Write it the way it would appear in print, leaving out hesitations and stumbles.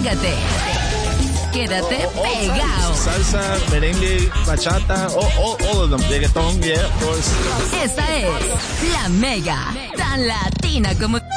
pégate. Quédate pegado. Salsa, merengue, bachata, all of them. Reggaeton, yeah, of course. Esta es La Mega, tan latina como